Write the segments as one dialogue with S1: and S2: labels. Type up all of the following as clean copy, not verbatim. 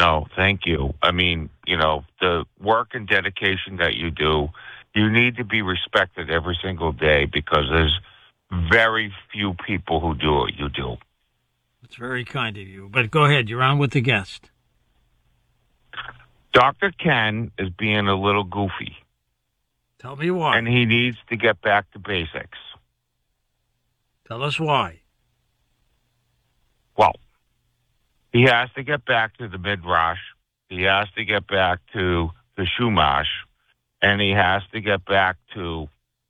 S1: No, thank you. I mean, the work and dedication that you do, you need to be respected every single day because there's very few people who do what you do.
S2: It's very kind of you. But go ahead. You're on with the guest.
S1: Dr. Ken is being a little goofy.
S2: Tell me why.
S1: And he needs to get back to basics.
S2: Tell us why.
S1: Well, he has to get back to the Midrash. He has to get back to the Shumash. And he has to get back to,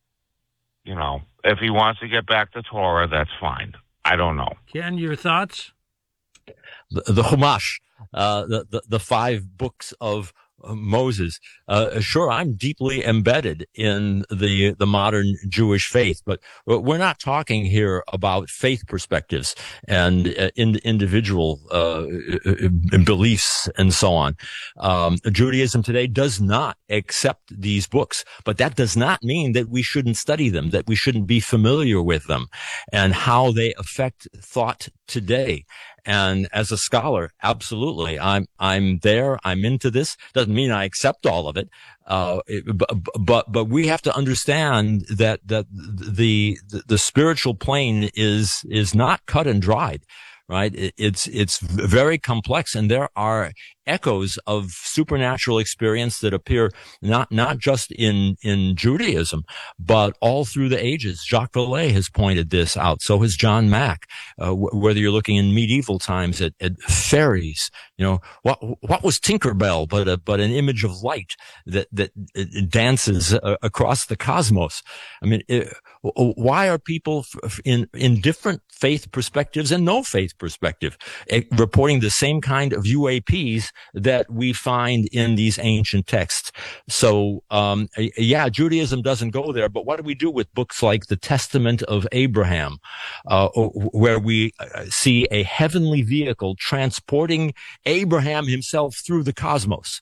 S1: if he wants to get back to Torah, that's fine. I don't know.
S2: Ken, your thoughts?
S3: The Chumash, the 5 books of Moses. Sure, I'm deeply embedded in the modern Jewish faith, but we're not talking here about faith perspectives and individual beliefs and so on. Judaism today does not accept these books, but that does not mean that we shouldn't study them, that we shouldn't be familiar with them and how they affect thought today. And as a scholar, absolutely, I'm there. I'm into this. Doesn't mean I accept all of it. But we have to understand that the spiritual plane is not cut and dried. Right? It's very complex, and there are echoes of supernatural experience that appear not just in Judaism, but all through the ages. Jacques Vallée has pointed this out. So has John Mack. Whether you're looking in medieval times at fairies, what was Tinkerbell but an image of light that dances across the cosmos? I mean, why are people in different faith perspectives and no faith perspective reporting the same kind of UAPs that we find in these ancient texts? So, Judaism doesn't go there, but what do we do with books like the Testament of Abraham, where we see a heavenly vehicle transporting Abraham himself through the cosmos?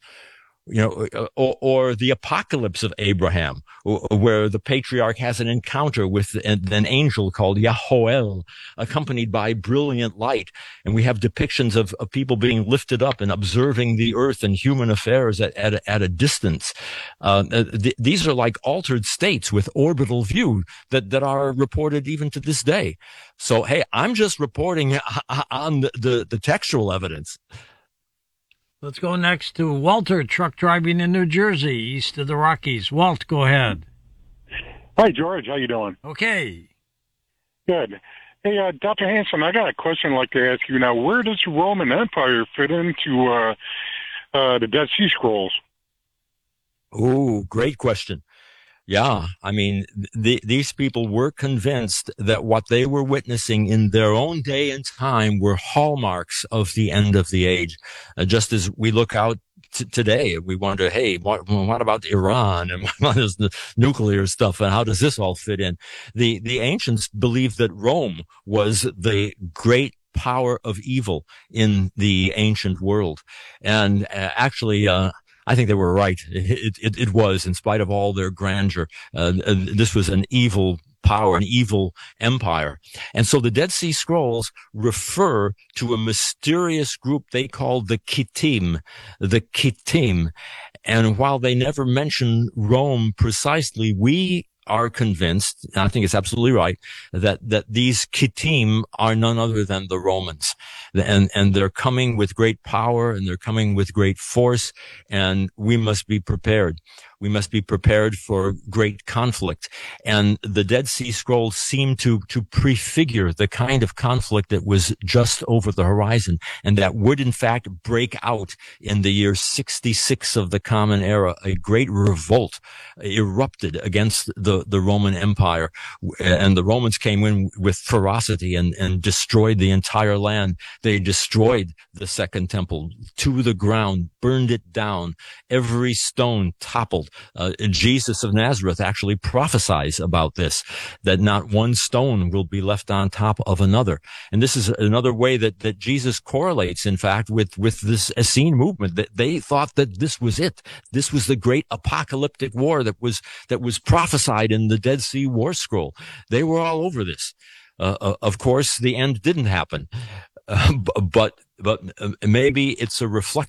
S3: Or the Apocalypse of Abraham, where the patriarch has an encounter with an angel called Yahoel, accompanied by brilliant light. And we have depictions of people being lifted up and observing the earth and human affairs at a distance. These are like altered states with orbital view that are reported even to this day. So, hey, I'm just reporting on the textual evidence.
S2: Let's go next to Walter, truck driving in New Jersey, east of the Rockies. Walt, go ahead.
S4: Hi, George. How you doing?
S2: Okay.
S4: Good. Hey, Dr. Hanson, I got a question I'd like to ask you now. Where does the Roman Empire fit into the Dead Sea Scrolls?
S3: Oh, great question. Yeah, I mean, these people were convinced that what they were witnessing in their own day and time were hallmarks of the end of the age. Just as we look out today, we wonder, hey, what about Iran and what is the nuclear stuff and how does this all fit in? The ancients believed that Rome was the great power of evil in the ancient world. And actually, I think they were right. It was, in spite of all their grandeur, this was an evil power, an evil empire. And so the Dead Sea Scrolls refer to a mysterious group they call the Kittim. And while they never mention Rome precisely, we are convinced, and I think it's absolutely right, that these Kittim are none other than the Romans. And they're coming with great power and they're coming with great force, and we must be prepared. We must be prepared for great conflict. And the Dead Sea Scrolls seem to prefigure the kind of conflict that was just over the horizon and that would in fact break out in the year 66 of the Common Era. A great revolt erupted against the Roman Empire, and the Romans came in with ferocity and destroyed the entire land. They destroyed the Second Temple to the ground, burned it down. Every stone toppled. Jesus of Nazareth actually prophesies about this, that not one stone will be left on top of another. And this is another way that Jesus correlates, in fact, with this Essene movement, that they thought that this was it. This was the great apocalyptic war that was prophesied in the Dead Sea War Scroll. They were all over this. Of course, the end didn't happen. But maybe it's a reflection